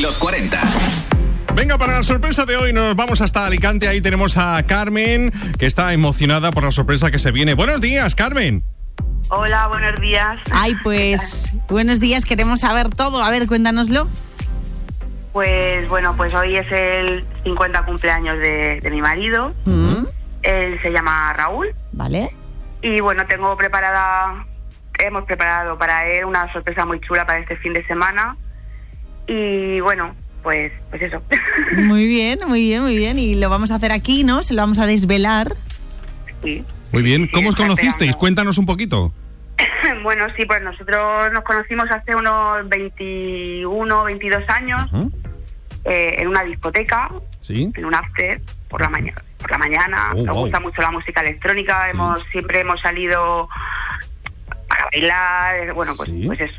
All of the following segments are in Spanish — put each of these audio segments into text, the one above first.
Los 40. Venga, para la sorpresa de hoy nos vamos hasta Alicante. Ahí tenemos a Carmen, que está emocionada por la sorpresa que se viene. Buenos días, Carmen. Hola, buenos días. Ay, pues, buenos días, queremos saber todo. A ver, cuéntanoslo. Pues bueno, pues hoy es el 50 cumpleaños de mi marido. Él se llama Raúl. Vale. Y bueno, hemos preparado para él una sorpresa muy chula para este fin de semana. Y bueno, pues eso. Muy bien, muy bien, muy bien. Y lo vamos a hacer aquí, ¿no? Se lo vamos a desvelar. Sí. Muy bien. ¿Cómo os está conocisteis? esperando. Cuéntanos un poquito. Bueno, sí, pues nosotros nos conocimos hace unos 21, 22 años. En una discoteca, Sí. en un after, por la mañana. Oh, Nos wow. gusta mucho la música electrónica, siempre hemos salido para bailar, bueno, pues, Sí. pues eso.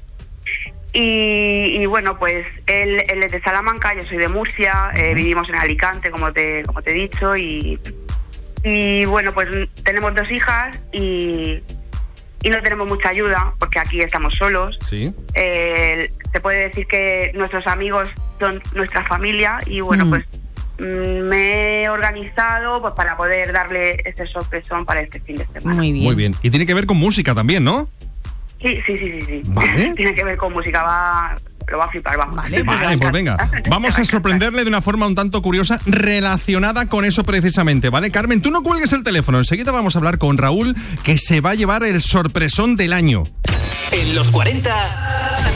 Y bueno, pues él es de Salamanca, yo soy de Murcia, vivimos en Alicante, como te he dicho, y bueno, pues tenemos 2 hijas y no tenemos mucha ayuda, porque aquí estamos solos. Sí. Se puede decir que nuestros amigos son nuestra familia y bueno, pues me he organizado pues para poder darle este sorpresón para este fin de semana. Muy bien. Muy bien. Y tiene que ver con música también, ¿no? Sí. Vale. Tiene que ver con música, lo va a flipar, vamos. Vale, Vale, pues venga. Vamos a sorprenderle de una forma un tanto curiosa relacionada con eso precisamente, ¿vale? Carmen, tú no cuelgues el teléfono. Enseguida vamos a hablar con Raúl, que se va a llevar el sorpresón del año. En Los 40,